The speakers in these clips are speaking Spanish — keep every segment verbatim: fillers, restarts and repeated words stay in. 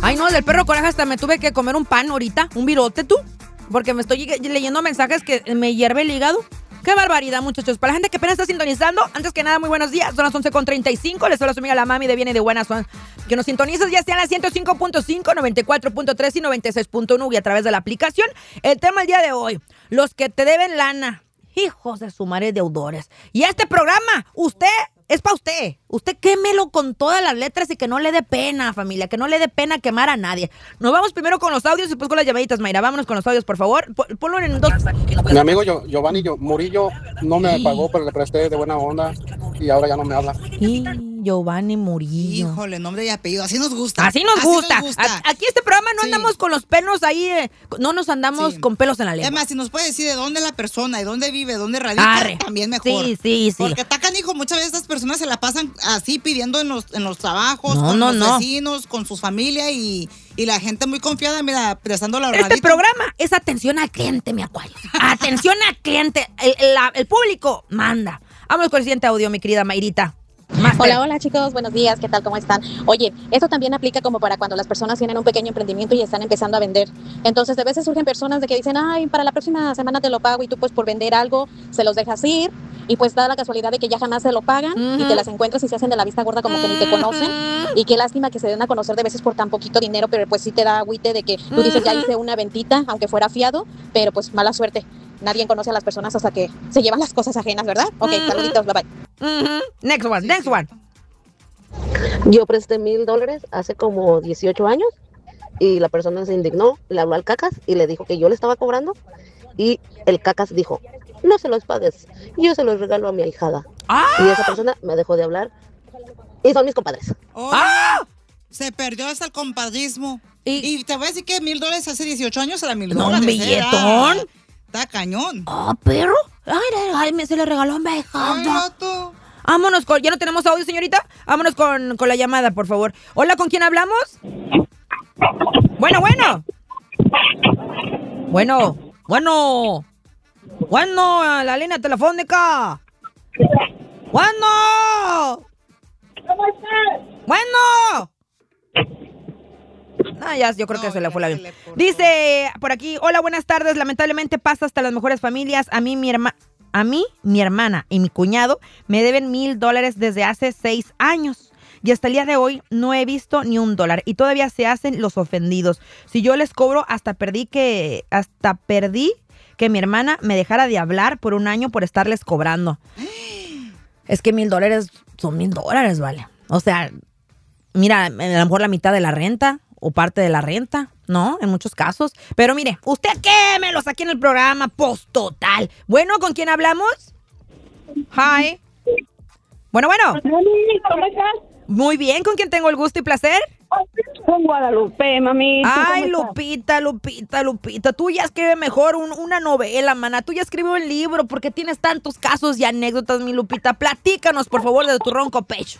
Ay, no, del perro coraje hasta me tuve que comer un pan ahorita, un virote, tú. Porque me estoy leyendo mensajes que me hierve el hígado. ¡Qué barbaridad, muchachos! Para la gente que apenas está sintonizando, antes que nada, muy buenos días. Son las once con treinta y cinco. Les habla su amiga la mami de Bien y de Buenas. Que nos sintonizas ya sea en la ciento cinco punto cinco, noventa y cuatro punto tres y noventa y seis punto uno y a través de la aplicación. El tema del día de hoy, los que te deben lana. Hijos de su madre deudores. Y este programa, usted... es para usted. Usted quémelo con todas las letras y que no le dé pena, familia. Que no le dé pena quemar a nadie. Nos vamos primero con los audios y después con las llamaditas, Mayra. Vámonos con los audios, por favor. Ponlo en dos. Mi amigo Giovanni Murillo no me pagó, pero le presté de buena onda y ahora ya no me habla. Y Giovanni Murillo. Híjole, nombre y apellido. Así nos gusta. Así nos Así gusta. Nos gusta. A- aquí este programa no Sí. andamos con los pelos ahí. eh, no nos andamos Sí. con pelos en la lengua. Es más, si nos puede decir de dónde es la persona, de dónde vive, dónde radica, Arre. también mejor. Sí, sí, sí. Porque está canijo, muchas veces estas personas se la pasan así pidiendo en los, en los trabajos, No, con no, los no. vecinos, con su familia y, y la gente muy confiada, mira, prestando la Este ahorradita. programa es atención al cliente, mi acuario. Atención al cliente. El, el- la- el público manda. Vámonos con el siguiente audio, mi querida Mayrita. Master. Hola, hola chicos, buenos días, ¿qué tal? ¿Cómo están? Oye, esto también aplica como para cuando las personas tienen un pequeño emprendimiento y están empezando a vender. Entonces, de veces surgen personas de que dicen, ay, para la próxima semana te lo pago y tú pues por vender algo se los dejas ir y pues da la casualidad de que ya jamás se lo pagan Ujú. y te las encuentras y se hacen de la vista gorda como que ni te conocen y qué lástima que se den a conocer de veces por tan poquito dinero, pero pues sí te da agüite de que tú dices, ya hice una ventita, aunque fuera fiado, pero pues mala suerte. Nadie conoce a las personas hasta que se llevan las cosas ajenas, ¿verdad? Ok, Ujú. saluditos, bye bye. Ujú. Next one, next one. Yo presté mil dólares hace como dieciocho años y la persona se indignó, le habló al Cacas y le dijo que yo le estaba cobrando y el Cacas dijo, no se los pagues, yo se los regalo a mi ahijada. ¡Ah! Y esa persona me dejó de hablar y son mis compadres. Oh, ¡Ah! Se perdió hasta el compadrismo. Y- Y, te voy a decir que mil dólares hace dieciocho años era mil No, dólares. un billetón. Era- Está cañón. ¡Ah, perro! Ay, ay, me se le regaló a mi Ay, ahijada. vato. Vámonos con... ¿Ya no tenemos audio, señorita? Vámonos con, con la llamada, por favor. Hola, ¿con quién hablamos? Bueno, bueno. Bueno, bueno. Bueno, la línea telefónica. Bueno. Bueno. Ah, ya, yo creo No, que se le ya fue la se vida. le cortó. Dice por aquí, hola, buenas tardes. Lamentablemente pasa hasta las mejores familias. A mí, mi hermana, a mí, mi hermana y mi cuñado me deben mil dólares desde hace seis años. Y hasta el día de hoy no he visto ni un dólar. Y todavía se hacen los ofendidos. Si yo les cobro, hasta perdí que, hasta perdí que mi hermana me dejara de hablar por un año por estarles cobrando. Es que mil dólares son mil dólares, vale. O sea, mira, a lo mejor la mitad de la renta o parte de la renta, ¿no? En muchos casos. Pero mire, usted quémelos aquí en el programa, post total. Bueno, ¿con quién hablamos? Hi. Bueno, bueno. ¿Cómo estás? Muy bien, ¿con quién tengo el gusto y placer? Con Guadalupe, mami. ¿Tú Ay, cómo estás? Lupita, Lupita, Lupita. Tú ya escribes mejor un- una novela, mana. Tú ya escribes un libro porque tienes tantos casos y anécdotas, mi Lupita. Platícanos, por favor, de tu ronco pecho.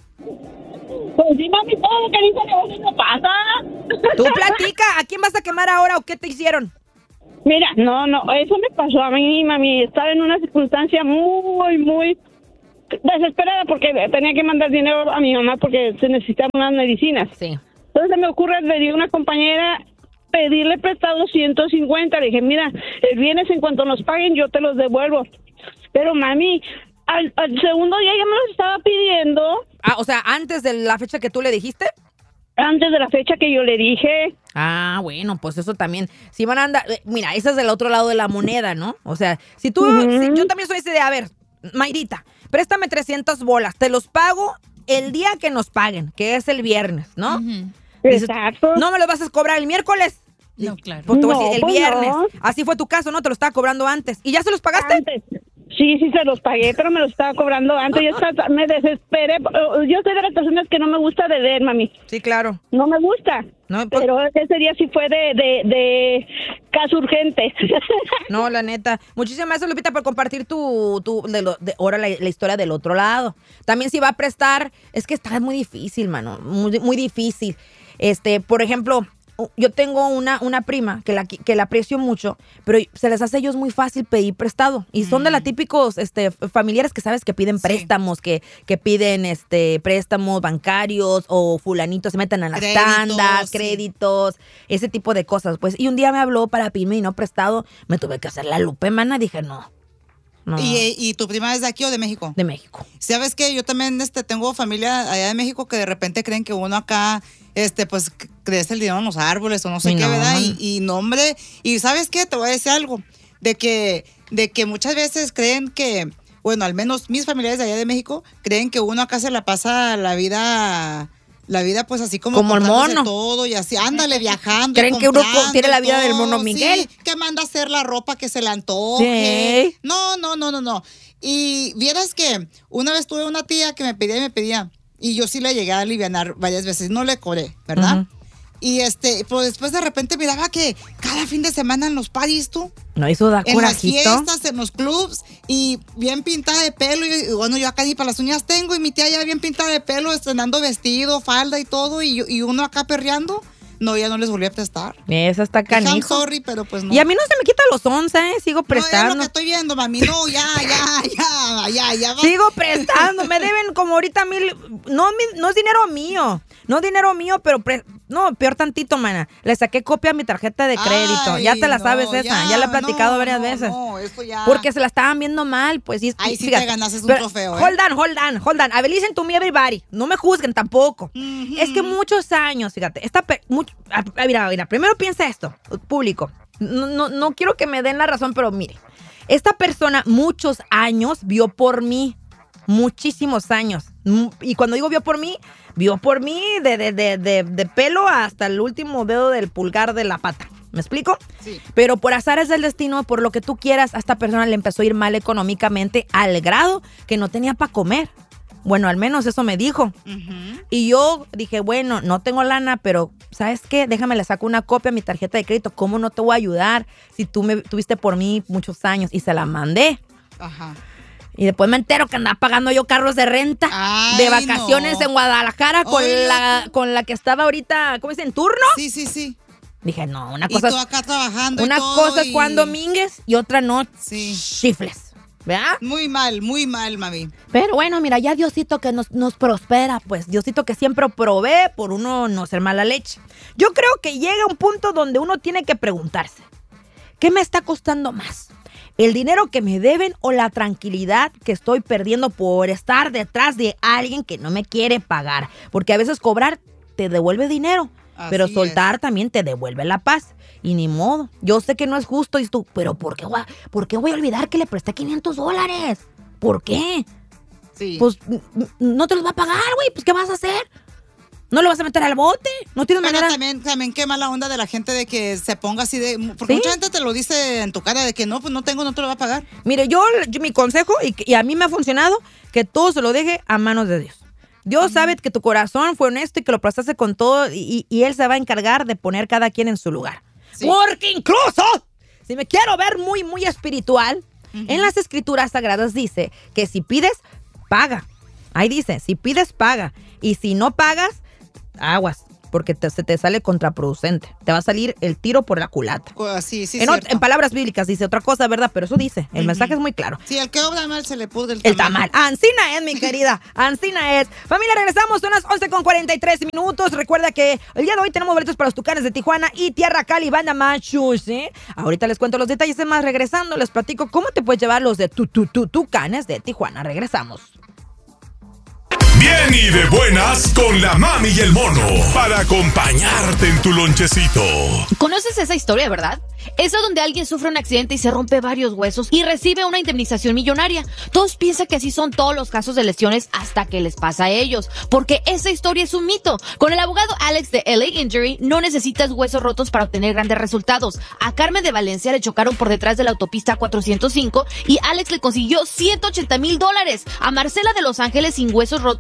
Pues sí, mami, todo lo que dice que a veces no pasa. Tú platica, ¿a quién vas a quemar ahora o qué te hicieron? Mira, no, no, eso me pasó a mí, mami. Estaba en una circunstancia muy, muy desesperada porque tenía que mandar dinero a mi mamá porque se necesitaban unas medicinas. Sí. Entonces se me ocurre pedir a una compañera pedirle prestado ciento cincuenta. Le dije, mira, el viernes en cuanto nos paguen yo te los devuelvo. Pero mami, al, al segundo día ya me los estaba pidiendo Ah, o sea, antes de la fecha que tú le dijiste. antes de la fecha que yo le dije. Ah, bueno, pues eso también. Si van a andar, eh, mira, ese es del otro lado de la moneda, ¿no? O sea, si tú, Ujú. si- yo también soy ese de, a ver, Mayrita, préstame trescientas bolas, te los pago el día que nos paguen, que es el viernes, ¿no? Ujú. Dices, Exacto. no me lo vas a cobrar el miércoles. No, claro. Pues te voy a No, decir, el pues viernes. no. Así fue tu caso, ¿no? Te lo estaba cobrando antes. ¿Y ya se los pagaste? Antes. Sí, sí se los pagué, pero me los estaba cobrando antes. Yo estaba- me desesperé. Yo soy de las personas que no me gusta beber, mami. Sí, claro. No me gusta. No, pues- Pero ese día sí fue de, de, de caso urgente. No, la neta. Muchísimas gracias, Lupita, por compartir tu, tu de lo, de, ahora la, la historia del otro lado. También si va a prestar, es que está muy difícil, mano. Muy, muy difícil. Este, por ejemplo, yo tengo una, una prima que la, que la aprecio mucho, pero se les hace a ellos muy fácil pedir prestado. Y son mm. de los típicos este, familiares que sabes que piden préstamos, sí. que, que piden este, préstamos bancarios o fulanitos se meten en las créditos, tandas, sí. créditos, ese tipo de cosas. Pues, y un día me habló para pedirme y no prestado, me tuve que hacer la lupe, mana, dije no. No. ¿Y, ¿Y tu prima es de aquí o de México? De México. ¿Sabes qué? Yo también este, tengo familia allá de México que de repente creen que uno acá, este, pues, crece el dinero en los árboles o no sé y qué, no. ¿verdad? Y, y no, hombre, y ¿sabes qué? Te voy a decir algo, de que, de que muchas veces creen que, bueno, al menos mis familiares de allá de México, creen que uno acá se la pasa la vida... La vida, pues, así como... Como el mono. Todo y así, ándale, viajando. Creen que uno tiene la vida todo, del mono Miguel. Sí, que manda a hacer la ropa que se le antoje. Sí. No, no, no, no, no. Y vieras que una vez tuve una tía que me pedía y me pedía. Y yo sí le llegué a alivianar varias veces. No le cobré, ¿verdad? Uh-huh. Y este, pues después de repente miraba que cada fin de semana en los parties, tú. No hizo da en corajito. En las fiestas, en los clubs, y bien pintada de pelo. Y, y bueno, yo acá ni para las uñas tengo, y mi tía ya bien pintada de pelo, estrenando vestido, falda y todo, y, y uno acá perreando. No, ya no les volví a prestar. Eso está canijo. I'm sorry, pero pues no. Y a mí no se me quita los once, ¿eh? Sigo prestando. No, es lo que estoy viendo, mami. No, ya, ya, ya, ya, ya. Va. Sigo prestando. Me deben como ahorita mil... No, no es dinero mío. No es dinero mío, pero... Pre... No, peor tantito, mana. Le saqué copia a mi tarjeta de crédito. Ay, ya te la no, sabes esa. Ya, ya la he platicado no, varias no, veces. No, eso ya. Porque se la estaban viendo mal, pues. Y, Ay, sí fíjate, te ganaste un pero, trofeo, ¿eh? Hold on, hold on, hold on. A ver, listen to me, everybody. No me juzguen tampoco. Uh-huh. Es que muchos años, fíjate. Esta pe- mucho, a, a, mira, mira, primero piensa esto, público. No, no, no quiero que me den la razón, pero mire. Esta persona muchos años vio por mí. Muchísimos años. Y cuando digo vio por mí, vio por mí de, de, de, de, de pelo hasta el último dedo del pulgar de la pata. ¿Me explico? Sí. Pero por azares del destino, por lo que tú quieras, a esta persona le empezó a ir mal económicamente al grado que no tenía para comer. Bueno, al menos eso me dijo. Uh-huh. Y yo dije, bueno, no tengo lana, pero ¿sabes qué? Déjame, le saco una copia a mi tarjeta de crédito. ¿Cómo no te voy a ayudar si tú me tuviste por mí muchos años? Y se la mandé. Ajá. Y después me entero que andaba pagando yo carros de renta. Ay, de vacaciones no. en Guadalajara con Oye, la con la que estaba ahorita, ¿cómo dice? ¿En turno? Sí, sí, sí. Dije, no, una cosa... Y tú acá trabajando Una y todo, cosa es y... Juan Domínguez y otra no, sí. chifles. ¿Verdad? Muy mal, muy mal, mami. Pero bueno, mira, ya Diosito que nos, nos prospera, pues. Diosito que siempre provee por uno no ser mala leche. Yo creo que llega un punto donde uno tiene que preguntarse, ¿qué me está costando más? ¿El dinero que me deben o la tranquilidad que estoy perdiendo por estar detrás de alguien que no me quiere pagar? Porque a veces cobrar te devuelve dinero, así pero soltar es. También te devuelve la paz. Y ni modo. Yo sé que no es justo, y tú, pero ¿por qué, ¿por qué voy a olvidar que le presté quinientos dólares? ¿Por qué? Sí. Pues no te los va a pagar, güey. Pues ¿qué vas a hacer? ¿No lo vas a meter al bote? No tienes Pero manera. también, también qué mala onda de la gente de que se ponga así de... Porque ¿sí? Mucha gente te lo dice en tu cara de que no, pues no tengo, no te lo va a pagar. Mire, yo, yo mi consejo, y, y a mí me ha funcionado, que todo se lo deje a manos de Dios. Dios uh-huh. sabe que tu corazón fue honesto y que lo prestaste con todo, y, y Él se va a encargar de poner cada quien en su lugar. Sí. Porque incluso, si me quiero ver muy, muy espiritual, uh-huh. en las escrituras sagradas dice que si pides, paga. Ahí dice, si pides, paga. Y si no pagas, aguas, porque te, se te sale contraproducente. Te va a salir el tiro por la culata. Uh, sí, sí, en, ot- en palabras bíblicas dice otra cosa, ¿verdad? Pero eso dice. El uh-huh. mensaje es muy claro. Sí, el que obra mal se le pudre el tamal. El tamal. Ancina es, mi querida. Ancina es. Familia, regresamos. Son las once con cuarenta y tres minutos. Recuerda que el día de hoy tenemos boletos para los Tucanes de Tijuana y Tierra Cali, Banda Machus, ¿eh? Ahorita les cuento los detalles. Más regresando, les platico cómo te puedes llevar los de tu, tu, tu, Tucanes de Tijuana. Regresamos. Bien y de buenas con la mami y el mono para acompañarte en tu lonchecito. ¿Conoces esa historia, verdad? Esa donde alguien sufre un accidente y se rompe varios huesos y recibe una indemnización millonaria. Todos piensan que así son todos los casos de lesiones hasta que les pasa a ellos, porque esa historia es un mito. Con el abogado Alex de L A Injury no necesitas huesos rotos para obtener grandes resultados. A Carmen de Valencia le chocaron por detrás de la autopista cuatrocientos cinco y Alex le consiguió ciento ochenta mil dólares. A Marcela de Los Ángeles sin huesos rotos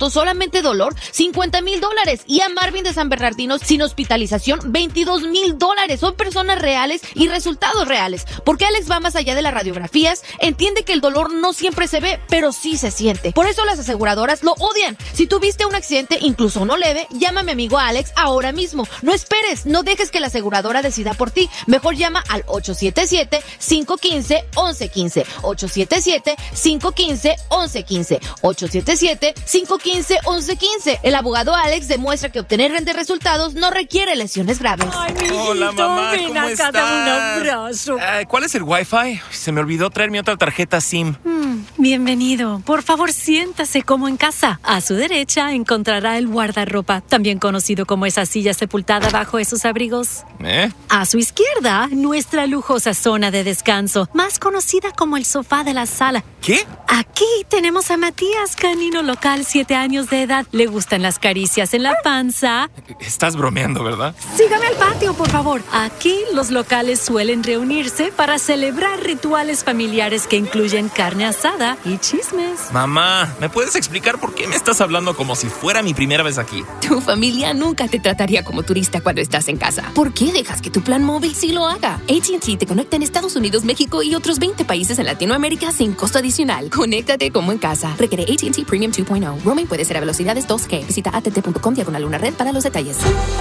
Soto, solamente dolor, cincuenta mil dólares. Y a Marvin de San Bernardino, sin hospitalización, veintidós mil dólares. Son personas reales y resultados reales. Porque Alex va más allá de las radiografías, entiende que el dolor no siempre se ve, pero sí se siente. Por eso las aseguradoras lo odian. Si tuviste un accidente, incluso uno leve, llama a mi amigo Alex ahora mismo. No esperes, no dejes que la aseguradora decida por ti. Mejor llama al ocho siete siete, cinco uno cinco, uno uno uno cinco. ocho siete siete, cinco uno cinco, uno uno uno cinco. ocho siete siete, cinco uno cinco, uno uno uno cinco. El abogado Alex demuestra que obtener grandes resultados no requiere lesiones graves. Ay, mi hijito, hola, mamá, ven ¿cómo acá, estás? Dame un abrazo. Uh, ¿Cuál es el Wi-Fi? Se me olvidó traer mi otra tarjeta SIM. Mm, bienvenido. Por favor, siéntase como en casa. A su derecha encontrará el guardarropa, también conocido como esa silla sepultada bajo esos abrigos. ¿Eh? A su izquierda, nuestra lujosa zona de descanso, más conocida como el sofá de la sala. ¿Qué? Aquí tenemos a Matías, canino local, siete años de edad. Le gustan las caricias en la panza. Estás bromeando, ¿verdad? Sígame al patio, por favor. Aquí los locales suelen reunirse para celebrar rituales familiares que incluyen carne asada y chismes. Mamá, ¿me puedes explicar por qué me estás hablando como si fuera mi primera vez aquí? Tu familia nunca te trataría como turista cuando estás en casa. ¿Por qué dejas que tu plan móvil sí lo haga? A T and T te conecta en Estados Unidos, México y otros veinte países en Latinoamérica sin costo adicional. Conéctate como en casa. Requiere A T and T Premium dos punto cero. Roaming puede ser a velocidades dos G. Visita a t t punto com diagonal una red para los detalles.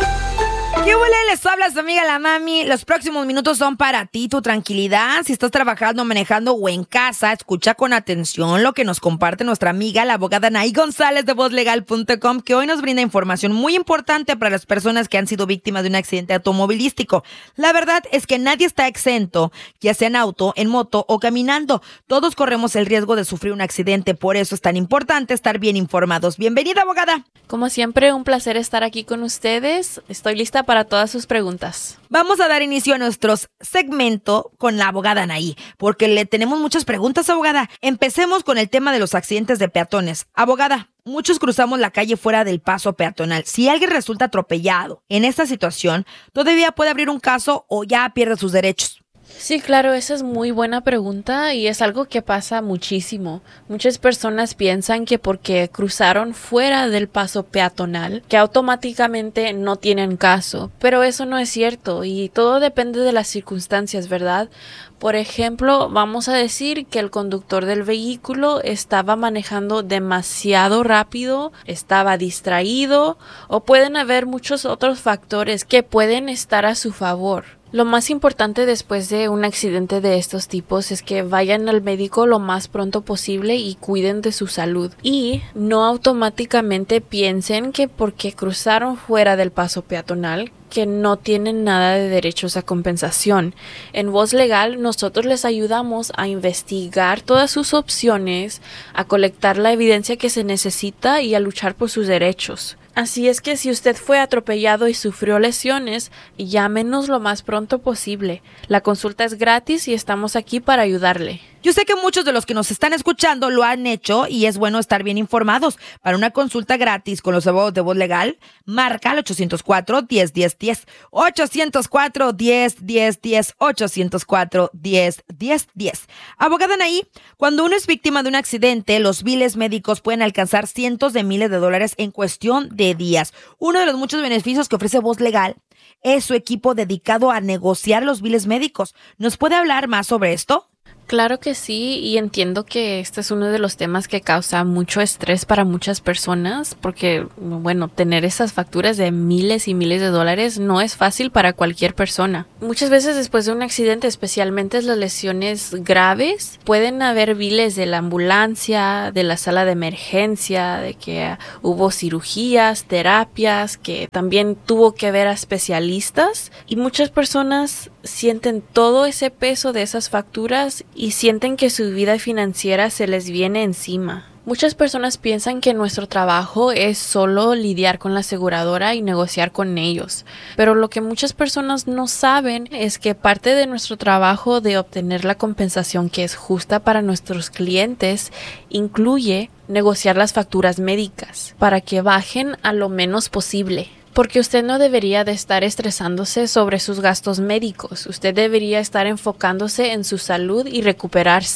¿Qué huele? Les habla su amiga la Mami. Los próximos minutos son para ti, tu tranquilidad. Si estás trabajando, manejando o en casa, escucha con atención lo que nos comparte nuestra amiga, la abogada Anaí González de voz legal punto com, que hoy nos brinda información muy importante para las personas que han sido víctimas de un accidente automovilístico. La verdad es que nadie está exento, ya sea en auto, en moto o caminando. Todos corremos el riesgo de sufrir un accidente, por eso es tan importante estar bien informados. Bienvenida, abogada. Como siempre, un placer estar aquí con ustedes. Estoy lista para todas sus preguntas. Vamos a dar inicio a nuestro segmento con la abogada Anaí, porque le tenemos muchas preguntas, abogada. Empecemos con el tema de los accidentes de peatones. Abogada, muchos cruzamos la calle fuera del paso peatonal. Si alguien resulta atropellado en esta situación, ¿todavía puede abrir un caso o ya pierde sus derechos? Sí, claro, esa es muy buena pregunta y es algo que pasa muchísimo. Muchas personas piensan que porque cruzaron fuera del paso peatonal, que automáticamente no tienen caso, pero eso no es cierto y todo depende de las circunstancias, ¿verdad? Por ejemplo, vamos a decir que el conductor del vehículo estaba manejando demasiado rápido, estaba distraído o pueden haber muchos otros factores que pueden estar a su favor. Lo más importante después de un accidente de estos tipos es que vayan al médico lo más pronto posible y cuiden de su salud. Y no automáticamente piensen que porque cruzaron fuera del paso peatonal, que no tienen nada de derechos a compensación. En Voz Legal, nosotros les ayudamos a investigar todas sus opciones, a colectar la evidencia que se necesita y a luchar por sus derechos. Así es que si usted fue atropellado y sufrió lesiones, llámenos lo más pronto posible. La consulta es gratis y estamos aquí para ayudarle. Yo sé que muchos de los que nos están escuchando lo han hecho y es bueno estar bien informados. Para una consulta gratis con los abogados de Voz Legal, marca al ocho cero cuatro, diez, diez, diez, ocho cero cuatro, diez, diez, diez, ocho cero cuatro, diez, diez, diez. Abogada Anaí, cuando uno es víctima de un accidente, los biles médicos pueden alcanzar cientos de miles de dólares en cuestión de días. Uno de los muchos beneficios que ofrece Voz Legal es su equipo dedicado a negociar los biles médicos. ¿Nos puede hablar más sobre esto? Claro que sí, y entiendo que este es uno de los temas que causa mucho estrés para muchas personas, porque, bueno, tener esas facturas de miles y miles de dólares no es fácil para cualquier persona. Muchas veces después de un accidente, especialmente las lesiones graves, pueden haber biles de la ambulancia, de la sala de emergencia, de que hubo cirugías, terapias, que también tuvo que ver a especialistas, y muchas personas sienten todo ese peso de esas facturas y sienten que su vida financiera se les viene encima. Muchas personas piensan que nuestro trabajo es solo lidiar con la aseguradora y negociar con ellos, pero lo que muchas personas no saben es que parte de nuestro trabajo de obtener la compensación que es justa para nuestros clientes incluye negociar las facturas médicas para que bajen a lo menos posible. Porque usted no debería de estar estresándose sobre sus gastos médicos. Usted debería estar enfocándose en su salud y recuperarse.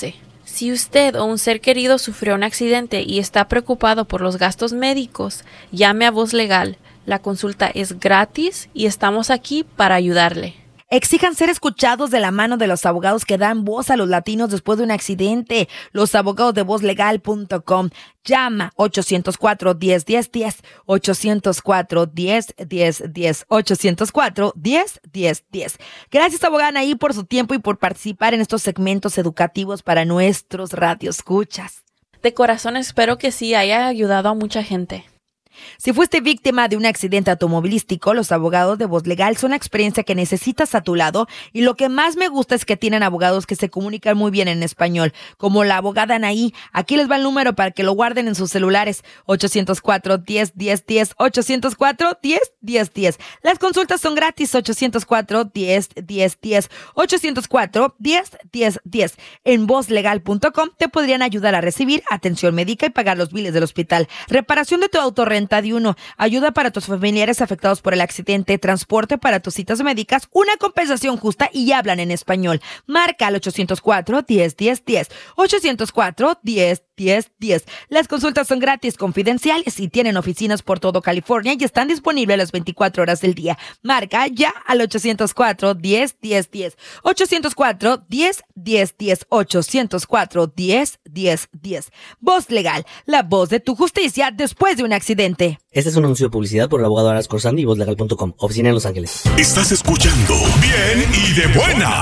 Si usted o un ser querido sufrió un accidente y está preocupado por los gastos médicos, llame a Voz Legal. La consulta es gratis y estamos aquí para ayudarle. Exijan ser escuchados de la mano de los abogados que dan voz a los latinos después de un accidente. Los abogados de voz legal punto com. Llama ocho cero cuatro, diez, diez, diez, ocho cero cuatro, diez, diez, diez, ocho cero cuatro, diez, diez, diez. Gracias, abogada Anaí, por su tiempo y por participar en estos segmentos educativos para nuestros radioescuchas. De corazón espero que sí haya ayudado a mucha gente. Si fuiste víctima de un accidente automovilístico, los abogados de Voz Legal son la experiencia que necesitas a tu lado, y lo que más me gusta es que tienen abogados que se comunican muy bien en español, como la abogada Anaí. Aquí les va el número para que lo guarden en sus celulares: ocho cero cuatro, diez, diez, diez, ocho cero cuatro, diez, diez, diez. Las consultas son gratis: ocho cero cuatro, diez, diez, diez, ocho cero cuatro, diez, diez, diez. En voz legal punto com te podrían ayudar a recibir atención médica y pagar los biles del hospital, reparación de tu auto, renta de uno, ayuda para tus familiares afectados por el accidente, transporte para tus citas médicas, una compensación justa, y hablan en español. Marca al ocho cero cuatro, diez, diez, diez, ocho cero cuatro, diez, diez, diez. Las consultas son gratis, confidenciales y tienen oficinas por todo California y están disponibles las veinticuatro horas del día. Marca ya al ocho cero cuatro, diez, diez, diez, ocho cero cuatro, diez, diez, diez, ocho cero cuatro, diez, diez, diez. Voz Legal, la voz de tu justicia después de un accidente. Este es un anuncio de publicidad por el abogado Aras Corsandi y voz legal punto com, oficina en Los Ángeles. Estás escuchando Bien y de Buena